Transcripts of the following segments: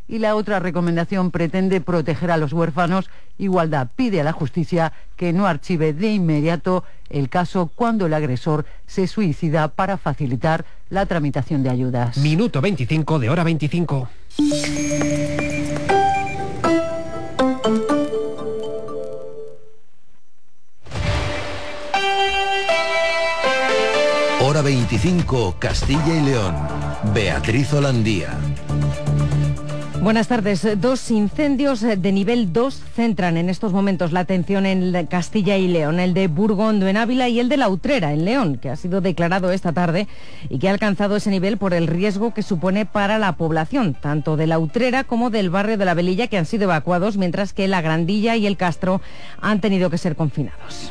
y la otra recomendación pretende proteger a los huérfanos. Igualdad pide a la justicia que no archive de inmediato el caso cuando el agresor se suicida para facilitar la tramitación de ayudas. Minuto 25 de Hora 25. Hora 25, Castilla y León. Beatriz Holandía. Buenas tardes. 2 incendios de nivel 2 centran en estos momentos la atención en Castilla y León. El de Burgondo en Ávila y el de La Utrera en León, que ha sido declarado esta tarde y que ha alcanzado ese nivel por el riesgo que supone para la población, tanto de La Utrera como del barrio de La Velilla, que han sido evacuados, mientras que La Grandilla y El Castro han tenido que ser confinados.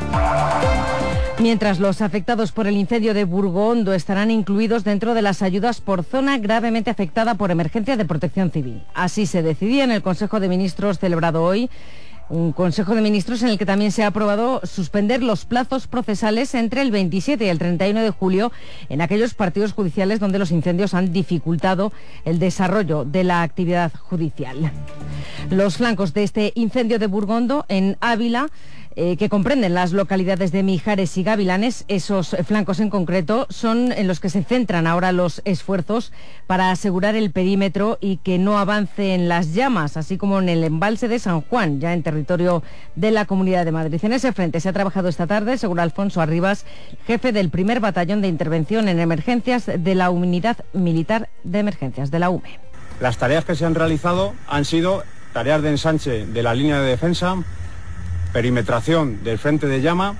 Mientras los afectados por el incendio de Burgondo estarán incluidos dentro de las ayudas por zona gravemente afectada por emergencia de protección civil. Así se decidía en el Consejo de Ministros celebrado hoy. Un Consejo de Ministros en el que también se ha aprobado suspender los plazos procesales entre el 27 y el 31 de julio en aquellos partidos judiciales donde los incendios han dificultado el desarrollo de la actividad judicial. Los flancos de este incendio de Burgondo en Ávila, que comprenden las localidades de Mijares y Gavilanes, esos flancos en concreto son en los que se centran ahora los esfuerzos para asegurar el perímetro y que no avancen las llamas, así como en el embalse de San Juan, ya en territorio de la Comunidad de Madrid. En ese frente se ha trabajado esta tarde, según Alfonso Arribas, jefe del primer batallón de intervención en emergencias de la Unidad Militar de Emergencias, de la UME. Las tareas que se han realizado han sido tareas de ensanche de la línea de defensa, perimetración del frente de llama,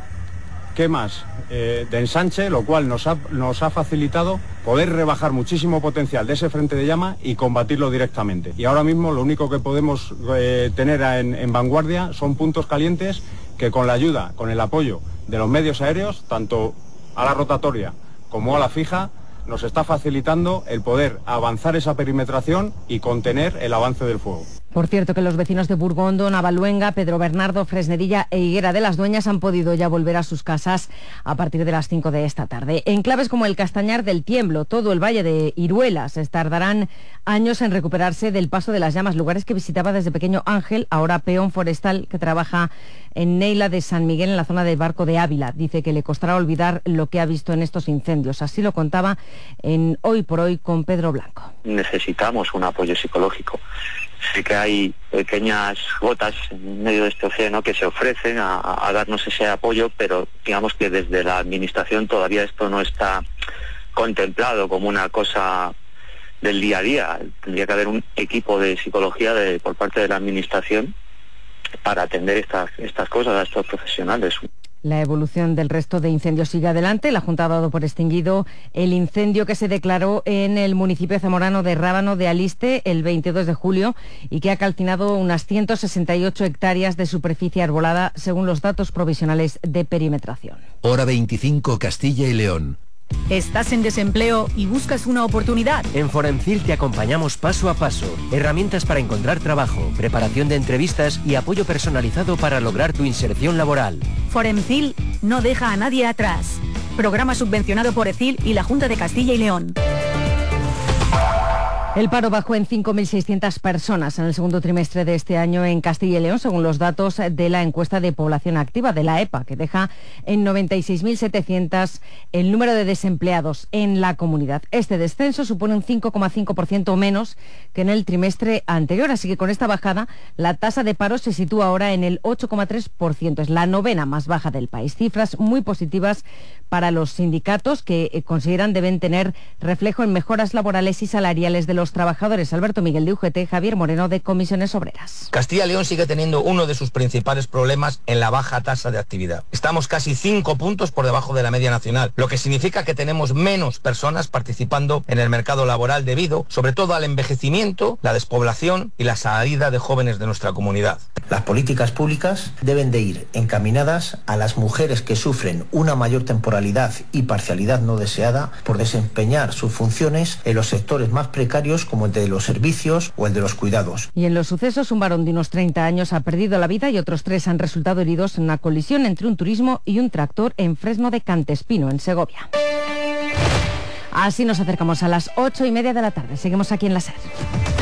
quemas de ensanche, lo cual nos ha facilitado poder rebajar muchísimo potencial de ese frente de llama y combatirlo directamente. Y ahora mismo lo único que podemos tener en vanguardia son puntos calientes que con la ayuda, con el apoyo de los medios aéreos, tanto a la rotatoria como a la fija, nos está facilitando el poder avanzar esa perimetración y contener el avance del fuego. Por cierto, que los vecinos de Burgondo, Navaluenga, Pedro Bernardo, Fresnedilla e Higuera de las Dueñas han podido ya volver a sus casas a partir de las 5 de esta tarde. Enclaves como el Castañar del Tiemblo, todo el valle de Iruelas, tardarán años en recuperarse del paso de las llamas, lugares que visitaba desde pequeño Ángel, ahora peón forestal, que trabaja en Neila de San Miguel, en la zona del Barco de Ávila. Dice que le costará olvidar lo que ha visto en estos incendios. Así lo contaba en Hoy por Hoy con Pedro Blanco. Necesitamos un apoyo psicológico. Sí que hay pequeñas gotas en medio de este océano que se ofrecen a darnos ese apoyo, pero digamos que desde la administración todavía esto no está contemplado como una cosa del día a día. Tendría que haber un equipo de psicología por parte de la administración para atender estas cosas a estos profesionales. La evolución del resto de incendios sigue adelante. La Junta ha dado por extinguido el incendio que se declaró en el municipio zamorano de Rábano de Aliste el 22 de julio y que ha calcinado unas 168 hectáreas de superficie arbolada, según los datos provisionales de perimetración. Hora 25, Castilla y León. ¿Estás en desempleo y buscas una oportunidad? En Foremcil te acompañamos paso a paso. Herramientas para encontrar trabajo, preparación de entrevistas y apoyo personalizado para lograr tu inserción laboral. Foremcil no deja a nadie atrás. Programa subvencionado por ECIL y la Junta de Castilla y León. El paro bajó en 5.600 personas en el segundo trimestre de este año en Castilla y León, según los datos de la encuesta de población activa de la EPA, que deja en 96.700 el número de desempleados en la comunidad. Este descenso supone un 5,5% menos que en el trimestre anterior, así que con esta bajada la tasa de paro se sitúa ahora en el 8,3%. Es la novena más baja del país. Cifras muy positivas para los sindicatos, que consideran deben tener reflejo en mejoras laborales y salariales de los trabajadores. Alberto Miguel de UGT, Javier Moreno de Comisiones Obreras. Castilla y León sigue teniendo uno de sus principales problemas en la baja tasa de actividad. Estamos casi 5 puntos por debajo de la media nacional, lo que significa que tenemos menos personas participando en el mercado laboral debido, sobre todo, al envejecimiento, la despoblación y la salida de jóvenes de nuestra comunidad. Las políticas públicas deben de ir encaminadas a las mujeres que sufren una mayor temporalidad y parcialidad no deseada por desempeñar sus funciones en los sectores más precarios, como el de los servicios o el de los cuidados. Y en los sucesos, un varón de unos 30 años ha perdido la vida y otros 3 han resultado heridos en una colisión entre un turismo y un tractor en Fresno de Cantespino, en Segovia. Así nos acercamos a las 8:30 de la tarde. Seguimos aquí en la SER.